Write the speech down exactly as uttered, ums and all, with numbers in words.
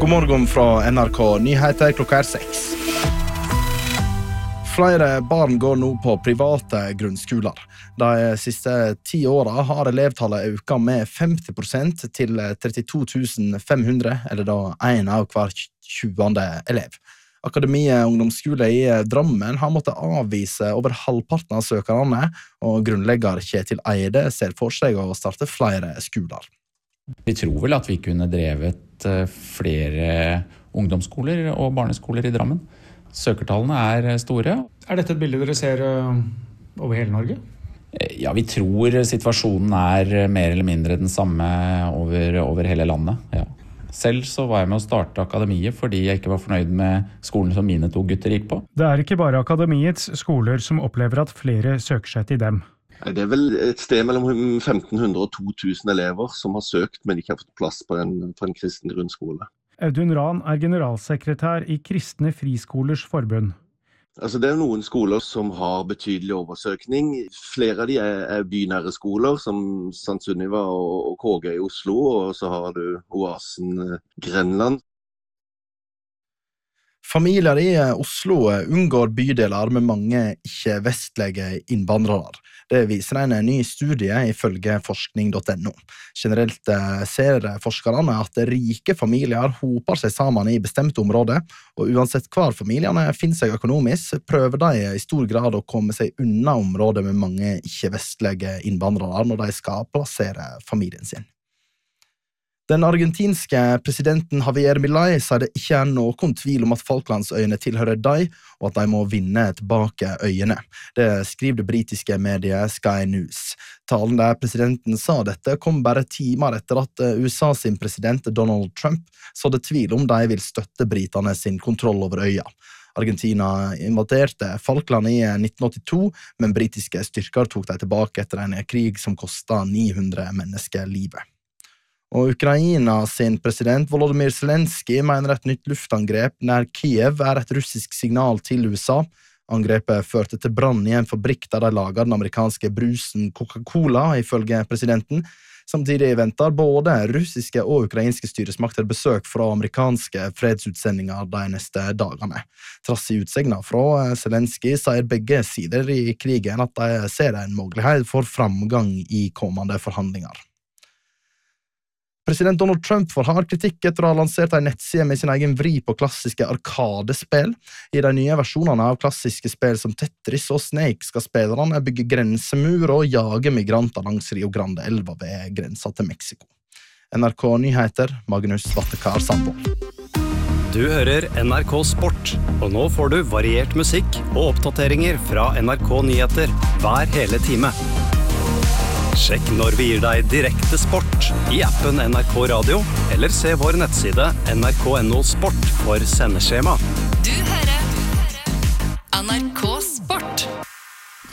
God morgen fra N R K. Nyheter klokka er seks. Flere barn går nå på private grunnskoler. De siste ti årene har elevtallet økt med femti prosent til trettito tusen fem hundre, eller da en av hver tjuende elev. Akademiet ungdomsskole i Drammen har måttet avvise over halvparten av søkerne, og grunnlegger Kjetil Eide ser for seg å starte flere skoler. Vi tror vel at vi kunne drevet flere ungdomsskoler og barneskoler i Drammen. Søkertallene er store. Er dette et bilde dere ser over hele Norge? Ja, vi tror situasjonen er mer eller mindre den samme over, over hele landet. Ja. Selv så var jeg med å starte akademiet fordi jeg ikke var fornøyd med skolen som mine to gutter gikk på. Det er ikke bare akademiets skoler som opplever at flere søker seg til dem. Det er vel et sted mellom femten hundre og to tusen elever som har søkt, men ikke har fått plass på en, på en kristen grunnskole. Audun Rahn er generalsekretær i Kristne Friskolers Forbund. Altså, det er noen skoler som har betydelig oversøkning. Flere av de er, er bynære skoler, som Sankt Sunniva og, og K G i Oslo, og så har du Oasen Grenland. Familier i Oslo unngår bydeler med mange ikke-vestlige innvandrere. Det viser en ny studie ifølge forskning punktum no. Generelt ser forskerne at rike familier hoper seg sammen i bestemte områder, og uansett hver familiene finner seg økonomisk, prøver de i stor grad å komme seg unna områder med mange ikke-vestlige innvandrere når de skal plassere familien sin. Den argentinske presidenten Javier Milei sier det ikke er noen tvil om at Falklandsøyene tilhører dem, og at de må vinne tilbake øyene. Det skriver det britiske mediet Sky News. Talen der presidenten sa dette kom bare timer etter at U S A sin president Donald Trump sådde tvil om de vil støtte britene sin kontroll over øya. Argentina invaderte Falkland i nitten åttito, men britiske styrker tok dem tilbake etter en krig som kostet ni hundre mennesker livet. Og Ukraina sin president Volodymyr Zelensky mener et nytt luftangrep nær Kiev er et russisk signal til U S A. Angrepet førte til brann i en fabrikk der de lager den amerikanske brusen Coca-Cola, ifølge presidenten. Samtidig venter både russiske og ukrainske styresmakter besøk fra amerikanske fredsutsendinger de neste dagene. Trass i utsegner fra Zelensky sier begge sider i krigen at de ser en mulighet for framgang i kommende forhandlinger. President Donald Trump får hard kritikk etter å ha lansert en nettside med sin egen vri på klassiske arkadespill. I de nye versjonene av klassiske spill som Tetris og Snake skal spillerne bygge grensemur og jage migranter langs Rio Grande-elva ved grensa til Mexico. N R K Nyheter, Magnus Vattekar Sandvold. Du hører N R K Sport, og nå får du variert musikk og oppdateringer fra N R K Nyheter hver hele time. Sjekk når vi gir deg direkte sport i appen N R K Radio, eller se vår nettside N R K punktum no sport for sendeskjema. Du hører N R K